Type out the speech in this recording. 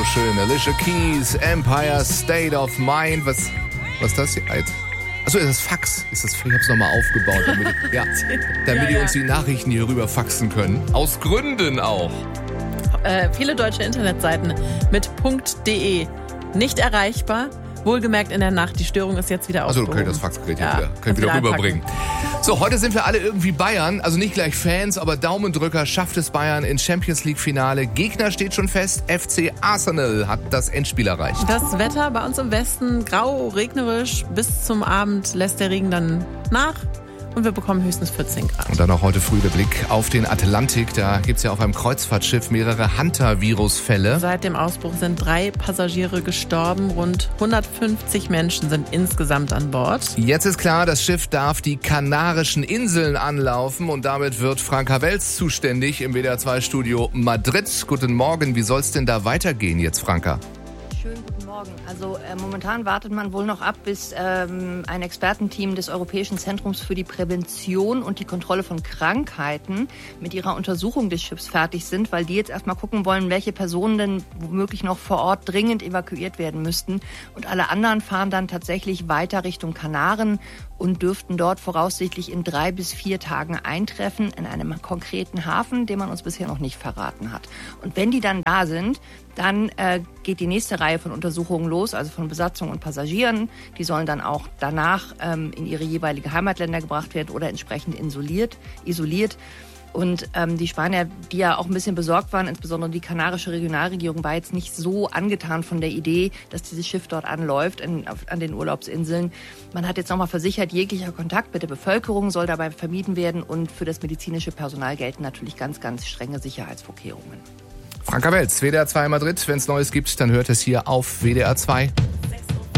schön. Alicia Keys, Empire State of Mind. Was ist das hier? Achso, ist das Fax? Ich hab's nochmal aufgebaut, damit die uns die Nachrichten hier rüber faxen können. Aus Gründen auch. Viele deutsche Internetseiten mit .de nicht erreichbar. Wohlgemerkt in der Nacht. Die Störung ist jetzt wieder aufgehoben. Also du könnt das Faxgerät wieder rüberbringen. So, heute sind wir alle irgendwie Bayern. Also nicht gleich Fans, aber Daumendrücker. Schafft es Bayern ins Champions-League-Finale. Gegner steht schon fest. FC Arsenal hat das Endspiel erreicht. Das Wetter bei uns im Westen grau, regnerisch. Bis zum Abend lässt der Regen dann nach. Und wir bekommen höchstens 14 Grad. Und dann auch heute früh der Blick auf den Atlantik. Da gibt's ja auf einem Kreuzfahrtschiff mehrere Hantavirus-Fälle. Seit dem Ausbruch sind 3 Passagiere gestorben. Rund 150 Menschen sind insgesamt an Bord. Jetzt ist klar, das Schiff darf die Kanarischen Inseln anlaufen. Und damit wird Franka Welz zuständig im WDR-2-Studio Madrid. Guten Morgen. Wie soll's denn da weitergehen jetzt, Franka? Schönen guten Morgen. Also momentan wartet man wohl noch ab, bis ein Expertenteam des Europäischen Zentrums für die Prävention und die Kontrolle von Krankheiten mit ihrer Untersuchung des Schiffs fertig sind, weil die jetzt erstmal gucken wollen, welche Personen denn womöglich noch vor Ort dringend evakuiert werden müssten. Und alle anderen fahren dann tatsächlich weiter Richtung Kanaren und dürften dort voraussichtlich in 3 bis 4 Tagen eintreffen in einem konkreten Hafen, den man uns bisher noch nicht verraten hat. Und wenn die dann da sind, dann geht die nächste Reihe von Untersuchungen los, also von Besatzung und Passagieren. Die sollen dann auch danach in ihre jeweilige Heimatländer gebracht werden oder entsprechend isoliert. Und die Spanier, die ja auch ein bisschen besorgt waren, insbesondere die kanarische Regionalregierung, war jetzt nicht so angetan von der Idee, dass dieses Schiff dort anläuft an den Urlaubsinseln. Man hat jetzt nochmal versichert, jeglicher Kontakt mit der Bevölkerung soll dabei vermieden werden und für das medizinische Personal gelten natürlich ganz, ganz strenge Sicherheitsvorkehrungen. Franka Welz, WDR 2 Madrid. Wenn es Neues gibt, dann hört es hier auf WDR 2.